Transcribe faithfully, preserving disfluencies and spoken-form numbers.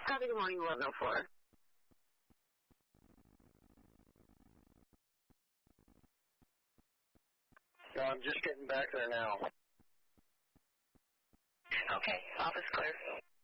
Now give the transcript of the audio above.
Copy, good morning, eleven oh four. No, I'm just getting back there now. Okay, office clear.